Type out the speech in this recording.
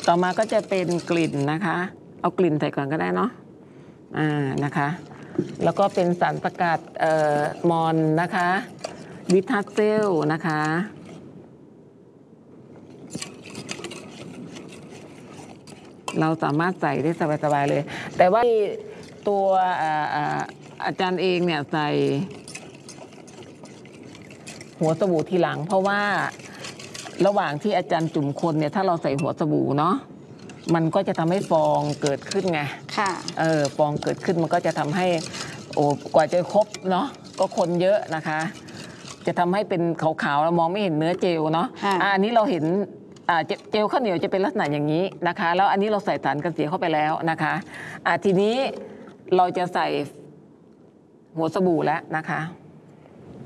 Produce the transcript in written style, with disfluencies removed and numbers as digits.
ต่อมาก็จะเป็นกลิ่นนะคะเอากลิ่นใส่ก่อนก็ได้เนาะนะคะแล้วก็เป็นสารสกัดมอนนะคะวิทัสเซลนะคะเราสามารถใส่ได้สบายๆเลยแต่ว่าตัวอาจารย์เองเนี่ยใส่หัวสบู่ทีหลังเพราะว่าระหว่างที่อาจารย์จุ่มคนเนี่ยถ้าเราใส่หัวสบู่เนาะมันก็จะทำให้ฟองเกิดขึ้นไงค่ะฟองเกิดขึ้นมันก็จะทำให้กว่าจะครบเนาะก็คนเยอะนะคะจะทำให้เป็นขาวๆเรามองไม่เห็นเนื้อเจลเนาะอันนี้เราเห็นเจลข้าวเหนียวจะเป็นลักษณะอย่างนี้นะคะแล้วอันนี้เราใส่สารกันเสียเข้าไปแล้วนะคะทีนี้เราจะใส่หัวสบู่แล้วนะคะ